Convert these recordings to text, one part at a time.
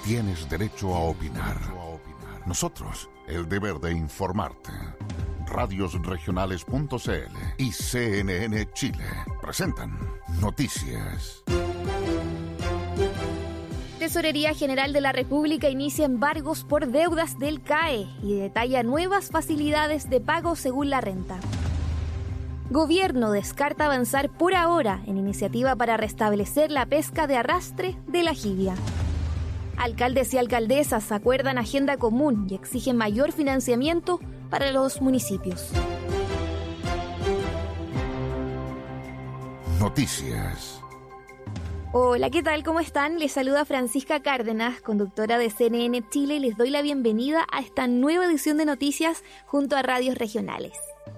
tienes derecho a opinar. Nosotros, el deber de informarte. Radiosregionales.cl y CNN Chile presentan Noticias. Tesorería General de la República inicia embargos por deudas del CAE y detalla nuevas facilidades de pago según la renta. Gobierno descarta avanzar por ahora en iniciativa para restablecer la pesca de arrastre de la jibia. Alcaldes y alcaldesas acuerdan agenda común y exigen mayor financiamiento para los municipios. Noticias. Hola, ¿qué tal? ¿Cómo están? Les saluda Francisca Cárdenas, conductora de CNN Chile, y les doy la bienvenida a esta nueva edición de Noticias junto a Radios Regionales.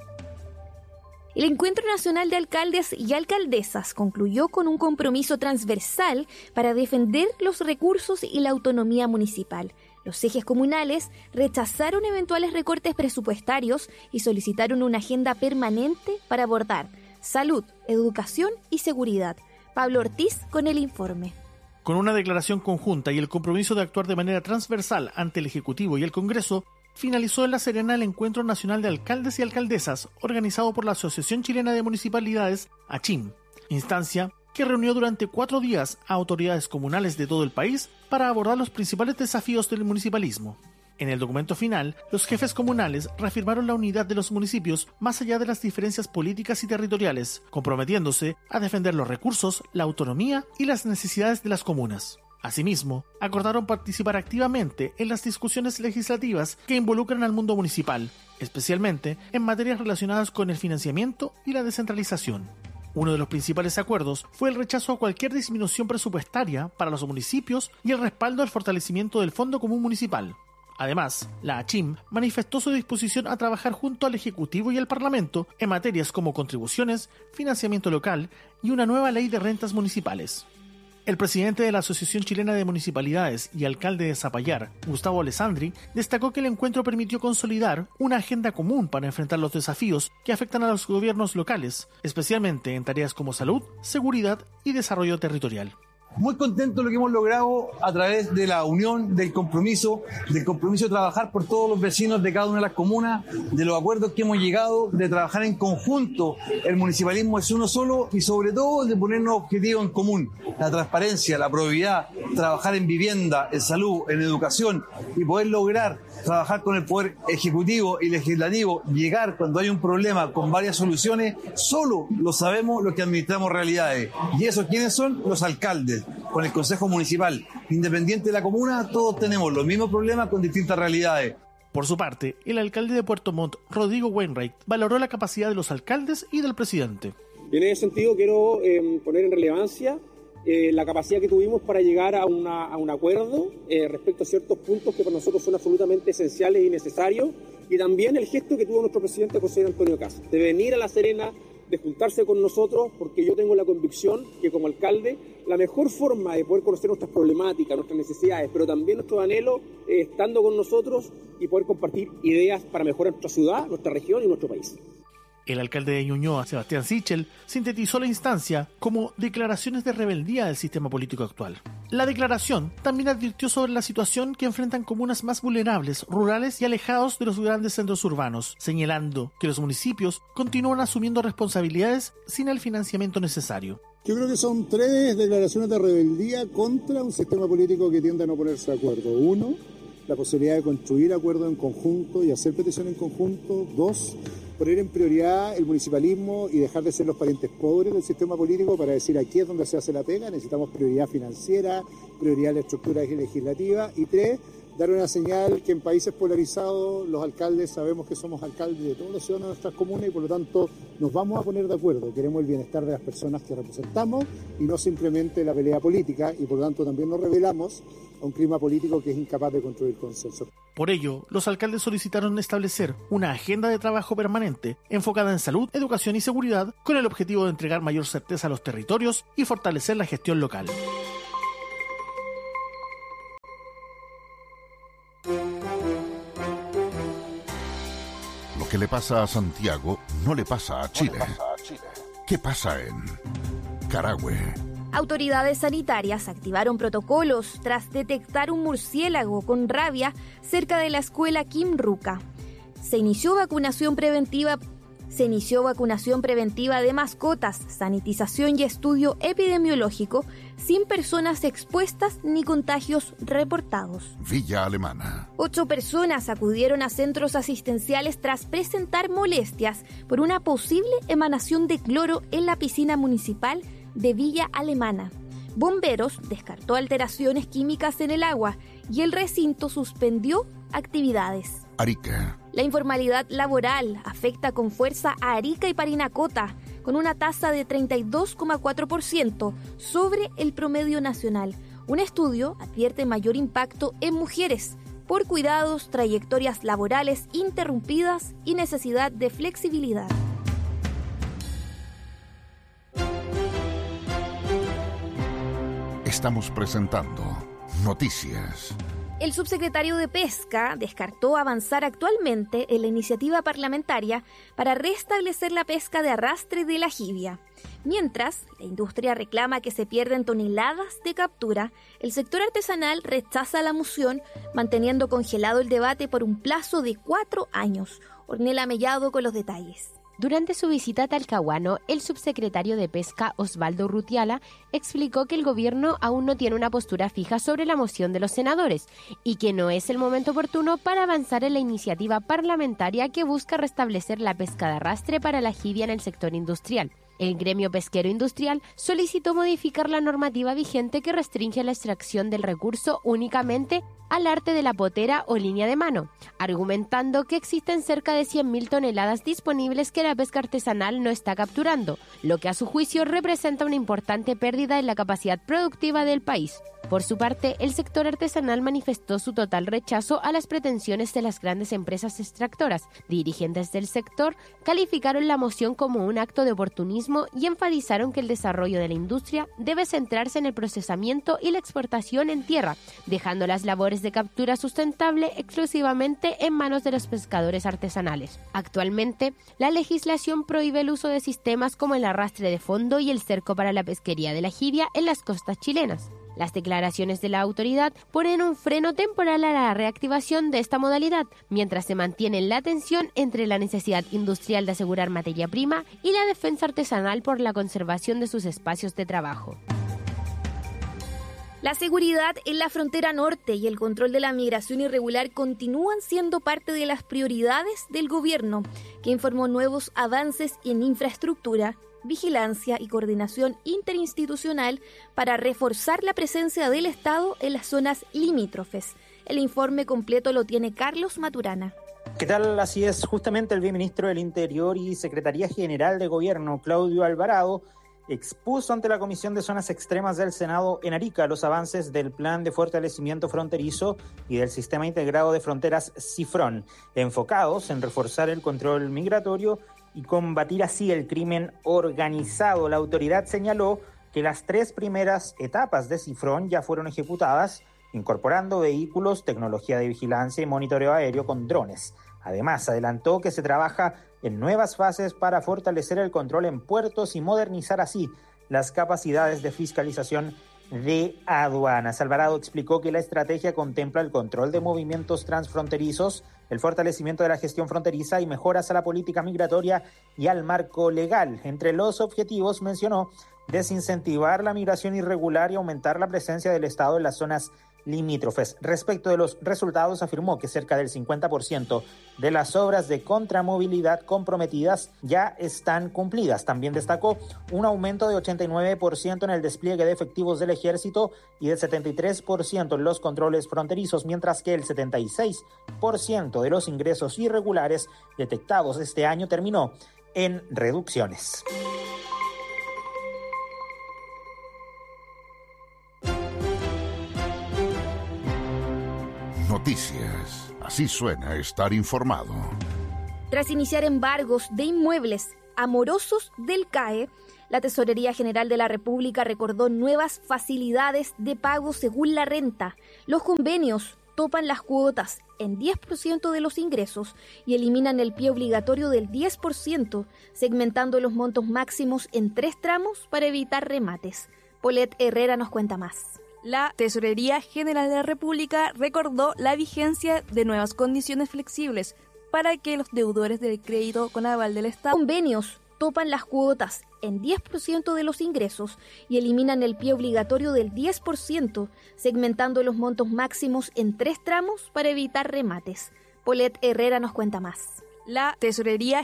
El Encuentro Nacional de Alcaldes y Alcaldesas concluyó con un compromiso transversal para defender los recursos y la autonomía municipal. Los ejes comunales rechazaron eventuales recortes presupuestarios y solicitaron una agenda permanente para abordar salud, educación y seguridad. Pablo Ortiz con el informe. Con una declaración conjunta y el compromiso de actuar de manera transversal ante el Ejecutivo y el Congreso, finalizó en La Serena el Encuentro Nacional de Alcaldes y Alcaldesas, organizado por la Asociación Chilena de Municipalidades, ACHIM, instancia que reunió durante 4 días a autoridades comunales de todo el país para abordar los principales desafíos del municipalismo. En el documento final, los jefes comunales reafirmaron la unidad de los municipios más allá de las diferencias políticas y territoriales, comprometiéndose a defender los recursos, la autonomía y las necesidades de las comunas. Asimismo, acordaron participar activamente en las discusiones legislativas que involucran al mundo municipal, especialmente en materias relacionadas con el financiamiento y la descentralización. Uno de los principales acuerdos fue el rechazo a cualquier disminución presupuestaria para los municipios y el respaldo al fortalecimiento del Fondo Común Municipal. Además, la ACHIM manifestó su disposición a trabajar junto al Ejecutivo y al Parlamento en materias como contribuciones, financiamiento local y una nueva ley de rentas municipales. El presidente de la Asociación Chilena de Municipalidades y alcalde de Zapallar, Gustavo Alessandri, destacó que el encuentro permitió consolidar una agenda común para enfrentar los desafíos que afectan a los gobiernos locales, especialmente en tareas como salud, seguridad y desarrollo territorial. Muy contento de lo que hemos logrado a través de la unión, del compromiso de trabajar por todos los vecinos de cada una de las comunas, de los acuerdos que hemos llegado, de trabajar en conjunto. El municipalismo es uno solo y sobre todo de ponernos objetivos en común. La transparencia, la probidad, trabajar en vivienda, en salud, en educación y poder lograr trabajar con el poder ejecutivo y legislativo, llegar cuando hay un problema con varias soluciones, solo lo sabemos los que administramos realidades. ¿Y eso quiénes son? Los alcaldes. Con el Consejo Municipal, independiente de la comuna, todos tenemos los mismos problemas con distintas realidades. Por su parte, el alcalde de Puerto Montt, Rodrigo Wainwright, valoró la capacidad de los alcaldes y del presidente. En ese sentido quiero poner en relevancia la capacidad que tuvimos para llegar a un acuerdo respecto a ciertos puntos que para nosotros son absolutamente esenciales y necesarios, y también el gesto que tuvo nuestro presidente José Antonio Kast, de venir a La Serena, de juntarse con nosotros, porque yo tengo la convicción que como alcalde la mejor forma de poder conocer nuestras problemáticas, nuestras necesidades, pero también nuestros anhelos, estando con nosotros y poder compartir ideas para mejorar nuestra ciudad, nuestra región y nuestro país. El alcalde de Ñuñoa, Sebastián Sichel, sintetizó la instancia como declaraciones de rebeldía del sistema político actual. La declaración también advirtió sobre la situación que enfrentan comunas más vulnerables, rurales y alejados de los grandes centros urbanos, señalando que los municipios continúan asumiendo responsabilidades sin el financiamiento necesario. Yo creo que son 3 declaraciones de rebeldía contra un sistema político que tiende a no ponerse de acuerdo. 1, la posibilidad de construir acuerdos en conjunto y hacer peticiones en conjunto. 2, poner en prioridad el municipalismo y dejar de ser los parientes pobres del sistema político para decir aquí es donde se hace la pega. Necesitamos prioridad financiera, prioridad en la estructura legislativa. Y 3, dar una señal que en países polarizados los alcaldes sabemos que somos alcaldes de todos los ciudadanos de nuestras comunas y por lo tanto nos vamos a poner de acuerdo. Queremos el bienestar de las personas que representamos y no simplemente la pelea política, y por lo tanto también nos rebelamos a un clima político que es incapaz de construir consenso. Por ello, los alcaldes solicitaron establecer una agenda de trabajo permanente enfocada en salud, educación y seguridad con el objetivo de entregar mayor certeza a los territorios y fortalecer la gestión local. Lo que le pasa a Santiago no le pasa a Chile. ¿Qué pasa en Carahue? Autoridades sanitarias activaron protocolos tras detectar un murciélago con rabia cerca de la escuela Kim Ruka. Se inició vacunación preventiva de mascotas, sanitización y estudio epidemiológico sin personas expuestas ni contagios reportados. Villa Alemana. 8 personas acudieron a centros asistenciales tras presentar molestias por una posible emanación de cloro en la piscina municipal de Villa Alemana. Bomberos descartó alteraciones químicas en el agua y el recinto suspendió actividades. Arica. La informalidad laboral afecta con fuerza a Arica y Parinacota, con una tasa de 32,4% sobre el promedio nacional. Un estudio advierte mayor impacto en mujeres por cuidados, trayectorias laborales interrumpidas y necesidad de flexibilidad. Estamos presentando Noticias. El subsecretario de Pesca descartó avanzar actualmente en la iniciativa parlamentaria para restablecer la pesca de arrastre de la jibia. Mientras la industria reclama que se pierden toneladas de captura, el sector artesanal rechaza la moción, manteniendo congelado el debate por un plazo de 4 años. Ornella Mellado con los detalles. Durante su visita a Talcahuano, el subsecretario de Pesca, Osvaldo Urrutiala, explicó que el gobierno aún no tiene una postura fija sobre la moción de los senadores y que no es el momento oportuno para avanzar en la iniciativa parlamentaria que busca restablecer la pesca de arrastre para la jibia en el sector industrial. El gremio pesquero industrial solicitó modificar la normativa vigente que restringe la extracción del recurso únicamente al arte de la potera o línea de mano, argumentando que existen cerca de 100.000 toneladas disponibles que la pesca artesanal no está capturando, lo que a su juicio representa una importante pérdida en la capacidad productiva del país. Por su parte, el sector artesanal manifestó su total rechazo a las pretensiones de las grandes empresas extractoras. Dirigentes del sector calificaron la moción como un acto de oportunismo y enfatizaron que el desarrollo de la industria debe centrarse en el procesamiento y la exportación en tierra, dejando las labores de captura sustentable exclusivamente en manos de los pescadores artesanales. Actualmente, la legislación prohíbe el uso de sistemas como el arrastre de fondo y el cerco para la pesquería de la jibia en las costas chilenas. Las declaraciones de la autoridad ponen un freno temporal a la reactivación de esta modalidad, mientras se mantiene la tensión entre la necesidad industrial de asegurar materia prima y la defensa artesanal por la conservación de sus espacios de trabajo. La seguridad en la frontera norte y el control de la migración irregular continúan siendo parte de las prioridades del gobierno, que informó nuevos avances en infraestructura, vigilancia y coordinación interinstitucional para reforzar la presencia del Estado en las zonas limítrofes. El informe completo lo tiene Carlos Maturana. ¿Qué tal? Así es, justamente el viceministro del Interior y Secretaría General de Gobierno, Claudio Alvarado, expuso ante la Comisión de Zonas Extremas del Senado en Arica los avances del Plan de Fortalecimiento Fronterizo y del Sistema Integrado de Fronteras CIFRON, enfocados en reforzar el control migratorio y combatir así el crimen organizado. La autoridad señaló que las 3 primeras etapas de CIFRON ya fueron ejecutadas, incorporando vehículos, tecnología de vigilancia y monitoreo aéreo con drones. Además, adelantó que se trabaja en nuevas fases para fortalecer el control en puertos y modernizar así las capacidades de fiscalización de aduanas. Alvarado explicó que la estrategia contempla el control de movimientos transfronterizos, el fortalecimiento de la gestión fronteriza y mejoras a la política migratoria y al marco legal. Entre los objetivos mencionó desincentivar la migración irregular y aumentar la presencia del Estado en las zonas limítrofes. Respecto de los resultados, afirmó que cerca del 50% de las obras de contramovilidad comprometidas ya están cumplidas. También destacó un aumento de 89% en el despliegue de efectivos del Ejército y de 73% en los controles fronterizos, mientras que el 76% de los ingresos irregulares detectados este año terminó en reducciones. Noticias. Así suena estar informado. Tras iniciar embargos de inmuebles amorosos del CAE, la Tesorería General de la República recordó nuevas facilidades de pago según la renta. Los convenios topan las cuotas en 10% de los ingresos y eliminan el pie obligatorio del 10%, segmentando los montos máximos en 3 tramos para evitar remates. Paulette Herrera nos cuenta más. La Tesorería General de la República recordó la vigencia de nuevas condiciones flexibles para que los deudores del crédito con aval del Estado. Convenios topan las cuotas en 10% de los ingresos y eliminan el pie obligatorio del 10%, segmentando los montos máximos en 3 tramos para evitar remates. Paulette Herrera nos cuenta más. La Tesorería